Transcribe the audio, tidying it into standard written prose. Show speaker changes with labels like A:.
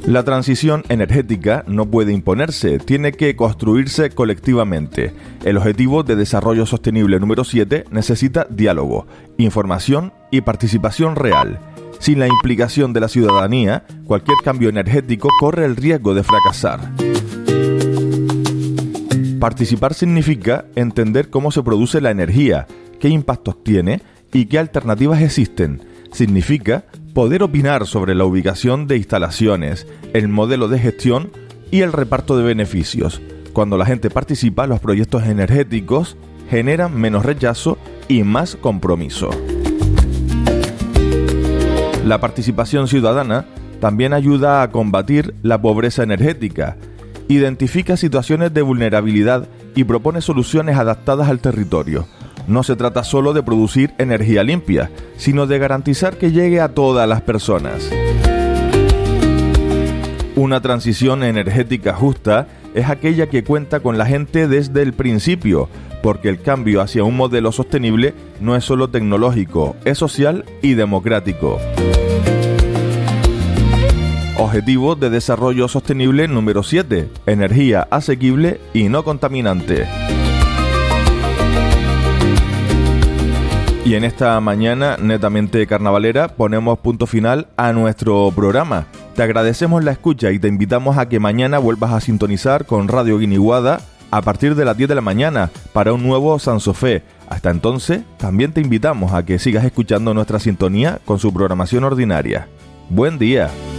A: La transición energética no puede imponerse, tiene que construirse colectivamente. El Objetivo de Desarrollo Sostenible número 7 necesita diálogo, información y participación real. Sin la implicación de la ciudadanía, cualquier cambio energético corre el riesgo de fracasar. Participar significa entender cómo se produce la energía, qué impactos tiene y qué alternativas existen. Significa poder opinar sobre la ubicación de instalaciones, el modelo de gestión y el reparto de beneficios. Cuando la gente participa, los proyectos energéticos generan menos rechazo y más compromiso. La participación ciudadana también ayuda a combatir la pobreza energética, identifica situaciones de vulnerabilidad y propone soluciones adaptadas al territorio. No se trata solo de producir energía limpia, sino de garantizar que llegue a todas las personas. Una transición energética justa es aquella que cuenta con la gente desde el principio, porque el cambio hacia un modelo sostenible no es solo tecnológico, es social y democrático. Objetivo de Desarrollo Sostenible número 7. Energía asequible y no contaminante. Y en esta mañana netamente carnavalera ponemos punto final a nuestro programa. Te agradecemos la escucha y te invitamos a que mañana vuelvas a sintonizar con Radio Guiniguada a partir de las 10 de la mañana para un nuevo Sansofé. Hasta entonces, también te invitamos a que sigas escuchando nuestra sintonía con su programación ordinaria. ¡Buen día!